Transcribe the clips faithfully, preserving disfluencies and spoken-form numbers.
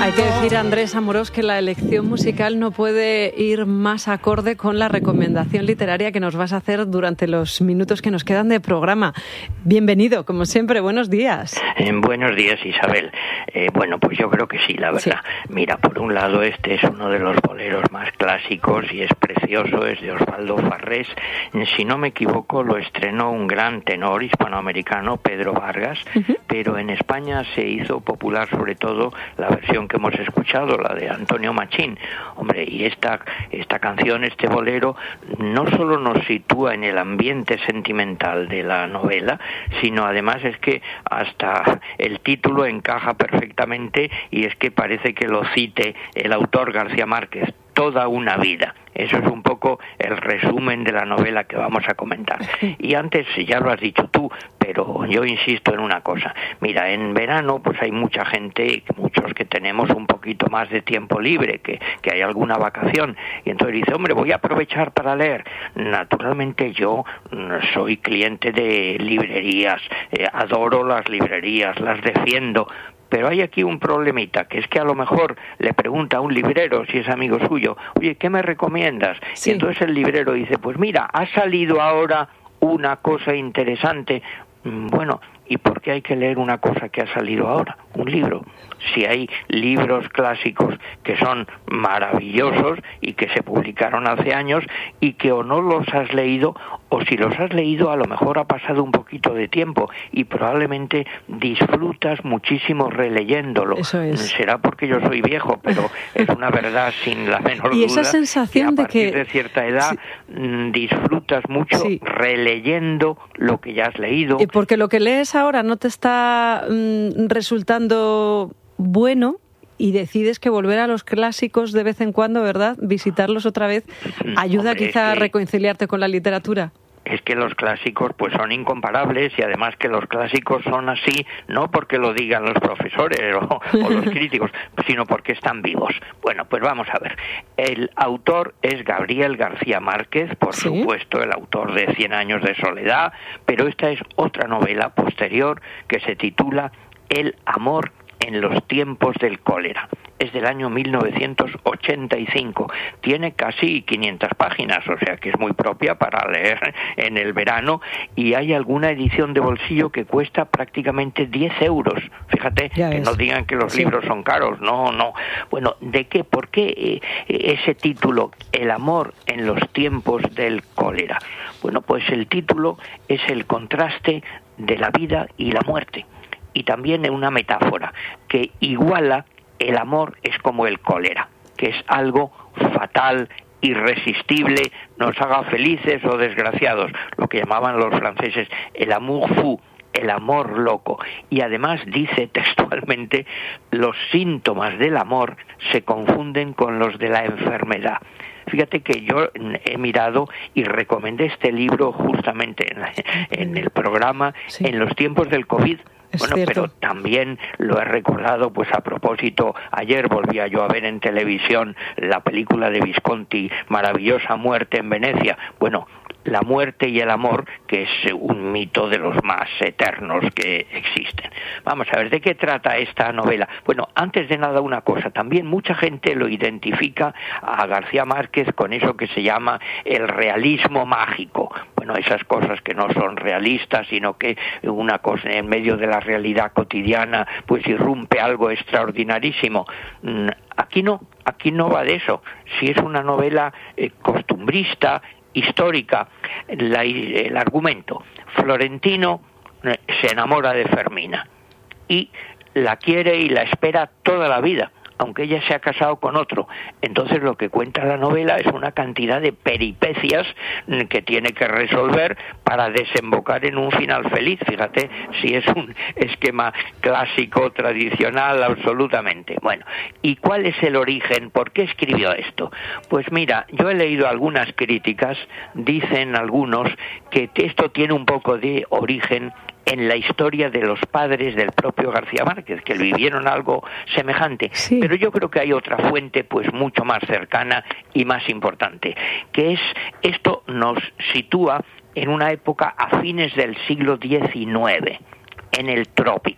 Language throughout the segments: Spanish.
Hay que decir, Andrés Amorós, que la elección musical no puede ir más acorde con la recomendación literaria que nos vas a hacer durante los minutos que nos quedan de programa. Bienvenido, como siempre, buenos días. Eh, buenos días, Isabel. Eh, bueno, pues yo creo que sí, la verdad. Sí. Mira, por un lado, este es uno de los boleros más clásicos y es precioso, es de Osvaldo Farrés. Si no me equivoco, lo estrenó un gran tenor hispanoamericano, Pedro Vargas, uh-huh. pero en España se hizo popular sobre todo la versión que hemos escuchado, la de Antonio Machín. Hombre, y esta, esta canción, este bolero, no solo nos sitúa en el ambiente sentimental de la novela, sino además es que hasta el título encaja perfectamente y es que parece que lo cite el autor García Márquez. Toda una vida. Eso es un poco el resumen de la novela que vamos a comentar. Y antes, ya lo has dicho tú, pero yo insisto en una cosa. Mira, en verano pues hay mucha gente, muchos que tenemos un poquito más de tiempo libre, que, que hay alguna vacación, y entonces dice, hombre, voy a aprovechar para leer. Naturalmente yo soy cliente de librerías, eh, adoro las librerías, las defiendo. Pero hay aquí un problemita, que es que a lo mejor le pregunta a un librero, si es amigo suyo, oye, ¿qué me recomiendas? Sí. Y entonces el librero dice, pues mira, ha salido ahora una cosa interesante. Bueno, ¿y por qué hay que leer una cosa que ha salido ahora? Un libro. Si hay libros clásicos que son maravillosos y que se publicaron hace años y que o no los has leído, o si los has leído a lo mejor ha pasado un poquito de tiempo y probablemente disfrutas muchísimo releyéndolo. Eso es. Será porque yo soy viejo, pero es una verdad sin la menor duda. Y esa sensación que a partir de que de cierta edad sí. disfrutas mucho sí. releyendo lo que ya has leído. Y porque lo que lees ahora no te está mm, resultando bueno y decides que volver a los clásicos de vez en cuando, ¿verdad? Visitarlos otra vez, ayuda Hombre, quizá es que, a reconciliarte con la literatura. Es que los clásicos pues son incomparables y además que los clásicos son así no porque lo digan los profesores o, o los críticos, sino porque están vivos. Bueno, pues vamos a ver. El autor es Gabriel García Márquez, por ¿Sí? supuesto, el autor de Cien años de soledad, pero esta es otra novela posterior que se titula El amor en los tiempos del cólera. Es del año mil novecientos ochenta y cinco. Tiene casi quinientas páginas, o sea que es muy propia para leer en el verano, y hay alguna edición de bolsillo que cuesta prácticamente diez euros. Fíjate, ya que es. No digan que los sí. libros son caros, no, no. Bueno, ¿de qué? ¿Por qué eh, ese título, El amor en los tiempos del cólera? Bueno, pues el título es el contraste de la vida y la muerte. Y también en una metáfora que iguala el amor es como el cólera, que es algo fatal, irresistible, nos haga felices o desgraciados, lo que llamaban los franceses el amour fou, el amor loco. Y además dice textualmente, los síntomas del amor se confunden con los de la enfermedad. Fíjate que yo he mirado y recomendé este libro justamente en, en el programa sí. en los tiempos del COVID. Es bueno, cierto. Pero también lo he recordado, pues a propósito, ayer volvía yo a ver en televisión la película de Visconti, Maravillosa muerte en Venecia. Bueno, la muerte y el amor, que es un mito de los más eternos que existen. Vamos a ver, ¿de qué trata esta novela? Bueno, antes de nada una cosa, también mucha gente lo identifica a García Márquez con eso que se llama el realismo mágico. Bueno, esas cosas que no son realistas, sino que una cosa en medio de la realidad cotidiana, pues irrumpe algo extraordinarísimo. Aquí no, aquí no va de eso. Si es una novela eh, costumbrista, histórica, la, el argumento. Florentino se enamora de Fermina y la quiere y la espera toda la vida, aunque ella se ha casado con otro. Entonces lo que cuenta la novela es una cantidad de peripecias que tiene que resolver para desembocar en un final feliz. Fíjate si es un esquema clásico, tradicional, absolutamente. Bueno, ¿y cuál es el origen? ¿Por qué escribió esto? Pues mira, yo he leído algunas críticas, dicen algunos que esto tiene un poco de origen en la historia de los padres del propio García Márquez, que vivieron algo semejante. Sí. Pero yo creo que hay otra fuente pues mucho más cercana y más importante, que es, esto nos sitúa en una época a fines del siglo diecinueve, en el trópico.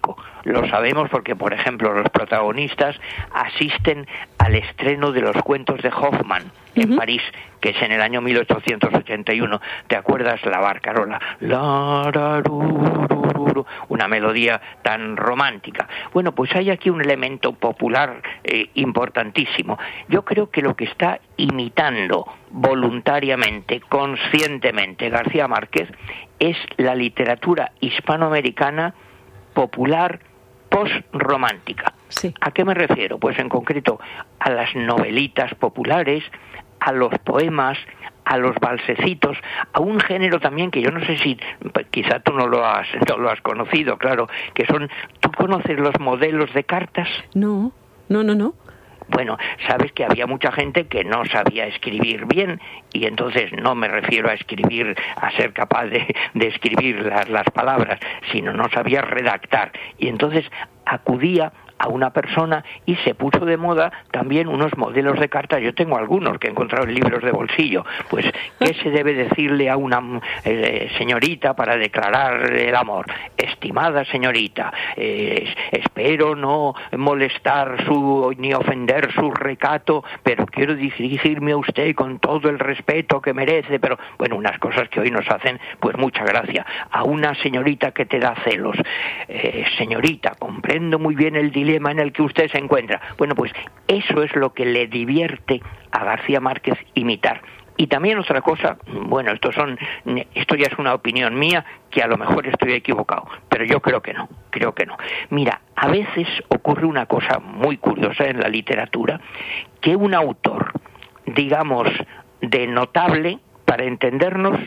lo sabemos porque, por ejemplo, los protagonistas asisten al estreno de los cuentos de Hoffmann en uh-huh. París, que es en el año mil ochocientos ochenta y uno. ¿Te acuerdas? La barcarola. La, la, ru, ru, ru, ru, una melodía tan romántica. Bueno, pues hay aquí un elemento popular eh, importantísimo. Yo creo que lo que está imitando voluntariamente, conscientemente García Márquez es la literatura hispanoamericana popular post-romántica. Sí. ¿A qué me refiero? Pues en concreto a las novelitas populares, a los poemas, a los balsecitos, a un género también que yo no sé si, quizá tú no lo has, no lo has conocido, claro, que son, ¿tú conoces los modelos de cartas? No, no, no, no. Bueno, sabes que había mucha gente que no sabía escribir bien, y entonces no me refiero a escribir, a ser capaz de, de escribir las, las palabras, sino no sabía redactar, y entonces acudía a una persona y se puso de moda también unos modelos de cartas. Yo tengo algunos que he encontrado en libros de bolsillo. Pues, ¿qué se debe decirle a una eh, señorita para declarar el amor? Estimada señorita, eh, espero no molestar su ni ofender su recato, pero quiero dirigirme a usted con todo el respeto que merece. Pero, bueno, unas cosas que hoy nos hacen pues mucha gracia. A una señorita que te da celos. Eh, señorita, comprendo muy bien el dilema en el que usted se encuentra. Bueno, pues eso es lo que le divierte a García Márquez imitar. Y también otra cosa, bueno, esto son, esto ya es una opinión mía, que a lo mejor estoy equivocado, pero yo creo que no, creo que no. Mira, a veces ocurre una cosa muy curiosa en la literatura, que un autor, digamos, de notable, para entendernos,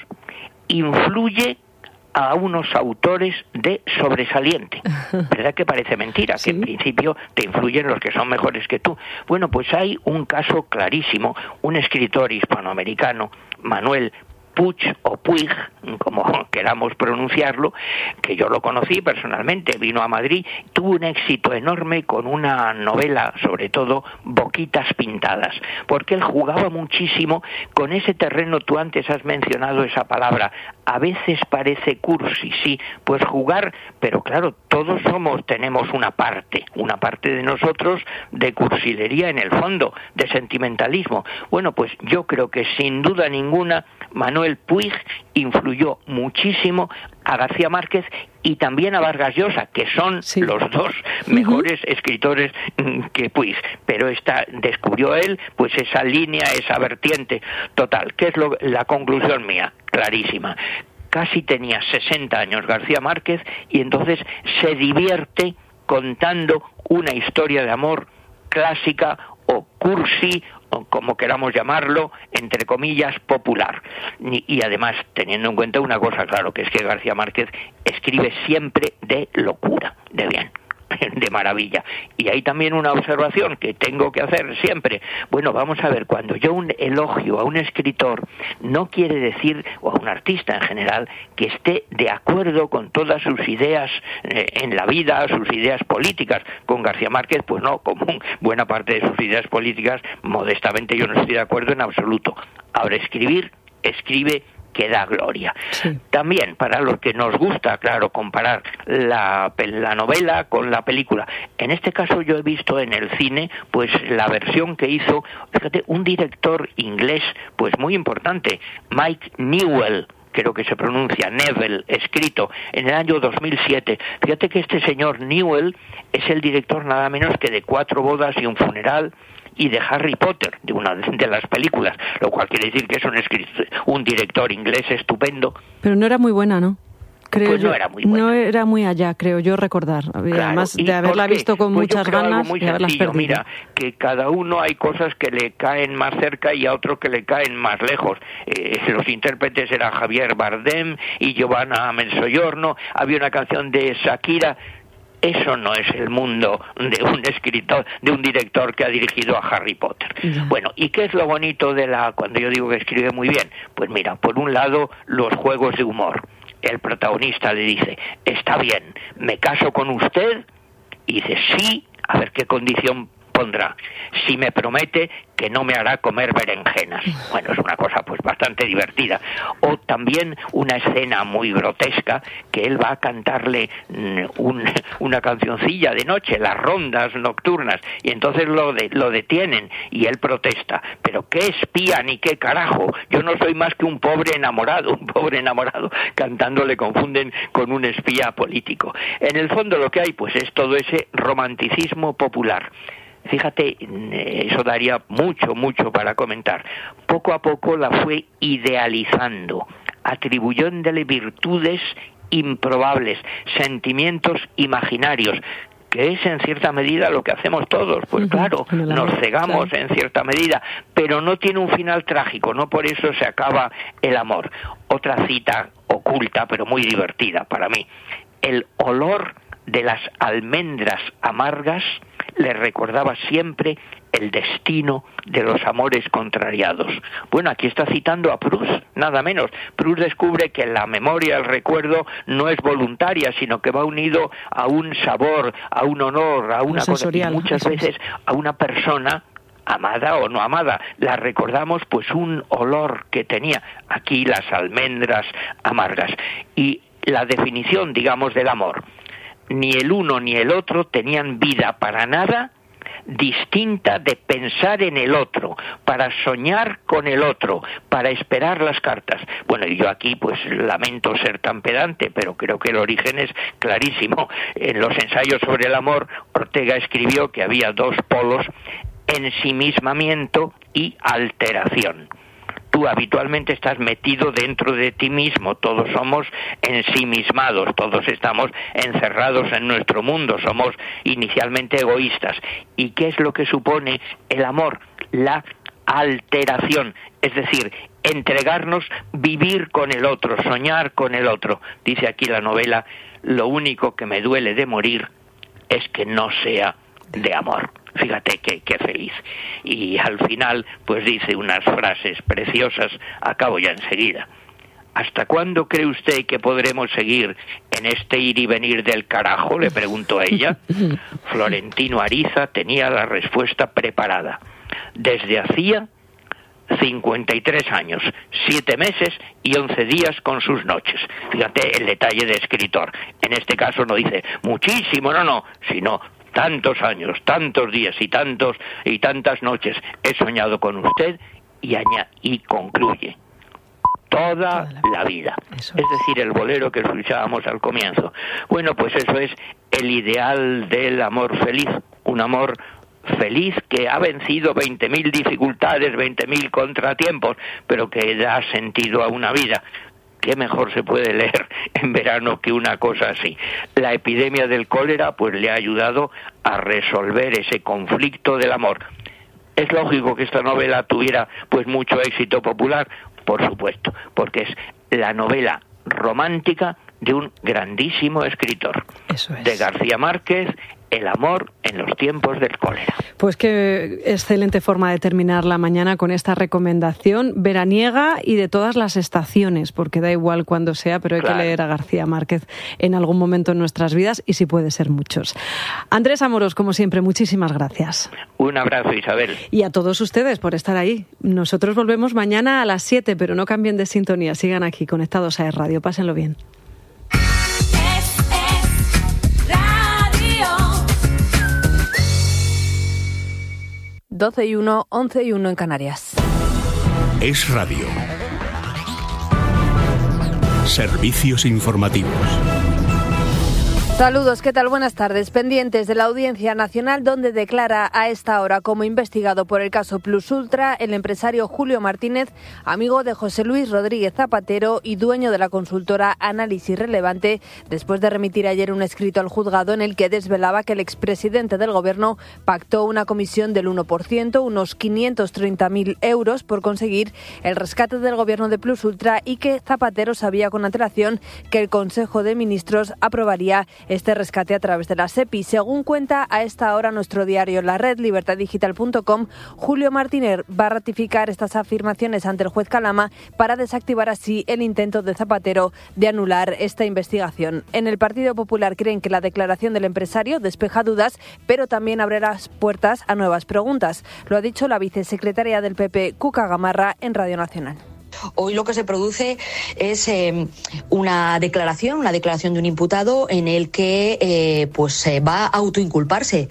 influye a unos autores de sobresaliente. ¿Verdad que parece mentira? Sí. Que en principio te influyen los que son mejores que tú. Bueno, pues hay un caso clarísimo, un escritor hispanoamericano, Manuel Puig o Puig, como queramos pronunciarlo, que yo lo conocí personalmente, vino a Madrid, tuvo un éxito enorme con una novela, sobre todo Boquitas Pintadas, porque él jugaba muchísimo con ese terreno. Tú antes has mencionado esa palabra, a veces parece cursi, sí, pues jugar, pero claro, todos somos, tenemos una parte, una parte de nosotros de cursilería en el fondo, de sentimentalismo. Bueno, pues yo creo que sin duda ninguna Manuel Puig influyó muchísimo a García Márquez y también a Vargas Llosa, que son sí. los dos mejores uh-huh. escritores que Puig, pero esta, descubrió él pues esa línea, esa vertiente total. ¿Qué es lo, la conclusión mía? Clarísima. Casi tenía sesenta años García Márquez y entonces se divierte contando una historia de amor clásica o cursi, o como queramos llamarlo, entre comillas, popular. Y, y además, teniendo en cuenta una cosa, claro, que es que García Márquez escribe siempre de locura, de bien, de maravilla. Y hay también una observación que tengo que hacer siempre. Bueno, vamos a ver, cuando yo un elogio a un escritor, no quiere decir, o a un artista en general, que esté de acuerdo con todas sus ideas eh, en la vida, sus ideas políticas. Con García Márquez, pues no, como buena parte de sus ideas políticas, modestamente yo no estoy de acuerdo en absoluto. Ahora, escribir, escribe que da gloria. Sí. También, para los que nos gusta, claro, comparar la, la novela con la película. En este caso yo he visto en el cine, pues, la versión que hizo, fíjate, un director inglés, pues, muy importante, Mike Newell, creo que se pronuncia, Neville, escrito en el año dos mil siete. Fíjate que este señor Newell es el director nada menos que de Cuatro bodas y un funeral, y de Harry Potter, de una de las películas, lo cual quiere decir que es un, escritor, un director inglés estupendo. Pero no era muy buena, ¿no? Creo pues yo, no era muy buena. No era muy allá, creo yo recordar. Claro, además de haberla visto con pues muchas ganas muy y haberlas sencillo, perdido. Mira, que cada uno hay cosas que le caen más cerca y a otro que le caen más lejos. Eh, los intérpretes eran Javier Bardem y Giovanna Mensoyorno. Había una canción de Shakira. Eso no es el mundo de un escritor, de un director que ha dirigido a Harry Potter. Yeah. Bueno, ¿y qué es lo bonito de la, cuando yo digo que escribe muy bien? Pues mira, por un lado, los juegos de humor. El protagonista le dice, está bien, me caso con usted, y dice, sí, a ver qué condición pondrá? Si me promete que no me hará comer berenjenas. Bueno, es una cosa pues bastante divertida. O también una escena muy grotesca, que él va a cantarle un, una cancioncilla de noche, las rondas nocturnas, y entonces lo, de, lo detienen y él protesta. Pero qué espía ni qué carajo, yo no soy más que un pobre enamorado, un pobre enamorado cantando le confunden con un espía político. En el fondo lo que hay pues es todo ese romanticismo popular. Fíjate, eso daría mucho, mucho para comentar. Poco a poco la fue idealizando, atribuyéndole virtudes improbables, sentimientos imaginarios, que es en cierta medida lo que hacemos todos. Pues claro, nos cegamos en cierta medida, pero no tiene un final trágico, no por eso se acaba el amor. Otra cita oculta, pero muy divertida para mí. El olor de las almendras amargas le recordaba siempre el destino de los amores contrariados. Bueno, aquí está citando a Proust, nada menos. Proust descubre que la memoria, el recuerdo, no es voluntaria, sino que va unido a un sabor, a un honor, a una cosa, y muchas veces a una persona amada o no amada, la recordamos pues un olor que tenía. Aquí las almendras amargas. Y la definición, digamos, del amor: ni el uno ni el otro tenían vida para nada distinta de pensar en el otro, para soñar con el otro, para esperar las cartas. Bueno, y yo aquí pues lamento ser tan pedante, pero creo que el origen es clarísimo. En los ensayos sobre el amor, Ortega escribió que había dos polos: ensimismamiento y alteración. Tú habitualmente estás metido dentro de ti mismo, todos somos ensimismados, todos estamos encerrados en nuestro mundo, somos inicialmente egoístas. ¿Y qué es lo que supone el amor? La alteración, es decir, entregarnos, vivir con el otro, soñar con el otro. Dice aquí la novela: lo único que me duele de morir es que no sea de amor. Fíjate qué, qué feliz. Y al final pues dice unas frases preciosas, acabo ya enseguida. ¿Hasta cuándo cree usted que podremos seguir en este ir y venir del carajo?, le preguntó a ella. Florentino Ariza tenía la respuesta preparada. Desde hacía cincuenta y tres años, siete meses y once días con sus noches. Fíjate el detalle de escritor. En este caso no dice muchísimo, no, no, sino tantos años, tantos días y tantos y tantas noches he soñado con usted, y añade, y concluye: toda la vida. Es decir, el bolero que escuchábamos al comienzo. Bueno, pues eso es el ideal del amor feliz, un amor feliz que ha vencido veinte mil dificultades, veinte mil contratiempos, pero que da sentido a una vida. ¿Qué mejor se puede leer en verano que una cosa así? La epidemia del cólera pues le ha ayudado a resolver ese conflicto del amor. ¿Es lógico que esta novela tuviera pues mucho éxito popular? Por supuesto, porque es la novela romántica de un grandísimo escritor. Eso es. De García Márquez, El amor en los tiempos del cólera. Pues qué excelente forma de terminar la mañana con esta recomendación veraniega y de todas las estaciones, porque da igual cuando sea, pero hay claro. que leer a García Márquez en algún momento en nuestras vidas, y si puede ser muchos. Andrés Amorós, como siempre, muchísimas gracias. Un abrazo, Isabel. Y a todos ustedes por estar ahí. Nosotros volvemos mañana a las siete, pero no cambien de sintonía, sigan aquí conectados a E Radio. Pásenlo bien. doce y uno, once y uno en Canarias. Es Radio. Servicios informativos. Saludos, ¿qué tal? Buenas tardes. Pendientes de la Audiencia Nacional, donde declara a esta hora como investigado por el caso Plus Ultra el empresario Julio Martínez, amigo de José Luis Rodríguez Zapatero y dueño de la consultora Análisis Relevante, después de remitir ayer un escrito al juzgado en el que desvelaba que el expresidente del Gobierno pactó una comisión del uno por ciento, unos quinientos treinta mil euros, por conseguir el rescate del Gobierno de Plus Ultra, y que Zapatero sabía con antelación que el Consejo de Ministros aprobaría este rescate a través de la SEPI. Según cuenta a esta hora nuestro diario La Red, libertad digital punto com, Julio Martínez va a ratificar estas afirmaciones ante el juez Calama para desactivar así el intento de Zapatero de anular esta investigación. En el Partido Popular creen que la declaración del empresario despeja dudas, pero también abre las puertas a nuevas preguntas. Lo ha dicho la vicesecretaria del P P, Cuca Gamarra, en Radio Nacional. Hoy lo que se produce es eh, una declaración, una declaración de un imputado en el que eh, pues eh, va a autoinculparse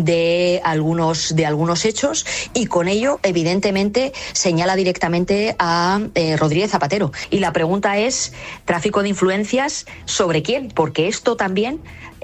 de algunos de algunos hechos y con ello evidentemente señala directamente a eh, Rodríguez Zapatero. Y la pregunta es, ¿tráfico de influencias sobre quién? Porque esto también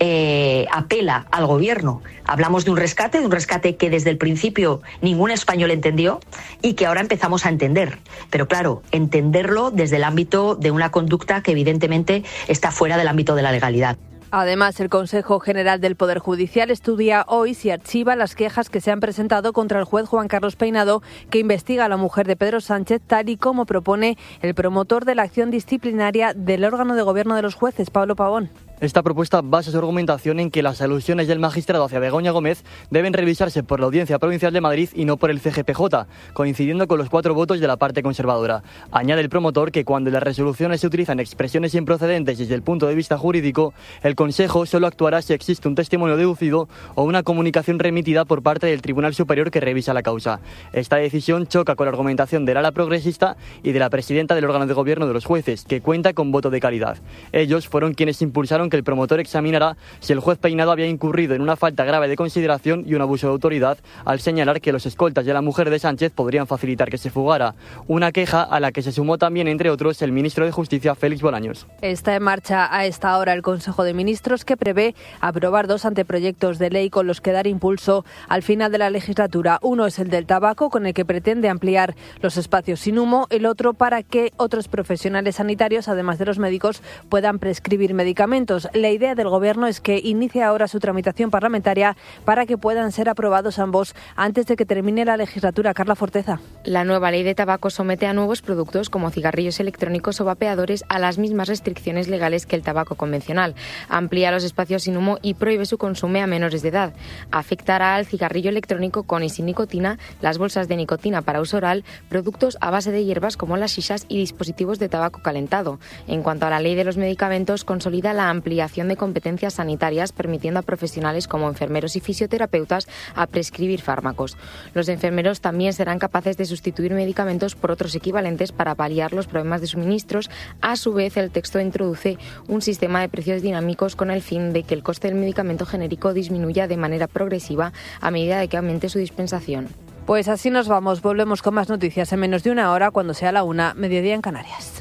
eh, apela al gobierno. Hablamos de un rescate, de un rescate que desde el principio ningún español entendió y que ahora empezamos a entender. Pero claro, entenderlo desde el ámbito de una conducta que evidentemente está fuera del ámbito de la legalidad. Además, el Consejo General del Poder Judicial estudia hoy si archiva las quejas que se han presentado contra el juez Juan Carlos Peinado, que investiga a la mujer de Pedro Sánchez, tal y como propone el promotor de la acción disciplinaria del órgano de gobierno de los jueces, Pablo Pavón. Esta propuesta basa su argumentación en que las alusiones del magistrado hacia Begoña Gómez deben revisarse por la Audiencia Provincial de Madrid y no por el C G P J, coincidiendo con los cuatro votos de la parte conservadora. Añade el promotor que cuando en las resoluciones se utilizan expresiones improcedentes desde el punto de vista jurídico, el Consejo solo actuará si existe un testimonio deducido o una comunicación remitida por parte del Tribunal Superior que revisa la causa. Esta decisión choca con la argumentación del ala progresista y de la presidenta del órgano de gobierno de los jueces, que cuenta con voto de calidad. Ellos fueron quienes impulsaron que el promotor examinará si el juez Peinado había incurrido en una falta grave de consideración y un abuso de autoridad al señalar que los escoltas de la mujer de Sánchez podrían facilitar que se fugara. Una queja a la que se sumó también, entre otros, el ministro de Justicia, Félix Bolaños. Está en marcha a esta hora el Consejo de Ministros, que prevé aprobar dos anteproyectos de ley con los que dar impulso al final de la legislatura. Uno es el del tabaco, con el que pretende ampliar los espacios sin humo. El otro para que otros profesionales sanitarios, además de los médicos, puedan prescribir medicamentos. La idea del Gobierno es que inicie ahora su tramitación parlamentaria para que puedan ser aprobados ambos antes de que termine la legislatura. Carla Forteza. La nueva ley de tabaco somete a nuevos productos como cigarrillos electrónicos o vapeadores a las mismas restricciones legales que el tabaco convencional. Amplía los espacios sin humo y prohíbe su consumo a menores de edad. Afectará al cigarrillo electrónico con y sin nicotina, las bolsas de nicotina para uso oral, productos a base de hierbas como las shishas y dispositivos de tabaco calentado. En cuanto a la ley de los medicamentos, consolida la ampliación de competencias sanitarias, permitiendo a profesionales como enfermeros y fisioterapeutas a prescribir fármacos. Los enfermeros también serán capaces de sustituir medicamentos por otros equivalentes para paliar los problemas de suministros. A su vez, el texto introduce un sistema de precios dinámicos con el fin de que el coste del medicamento genérico disminuya de manera progresiva a medida de que aumente su dispensación. Pues así nos vamos. Volvemos con más noticias en menos de una hora, cuando sea la una, mediodía en Canarias.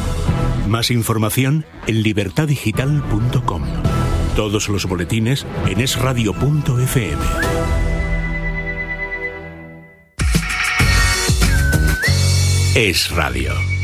Más información en libertad digital punto com. Todos los boletines en es radio punto efe eme. Es Radio.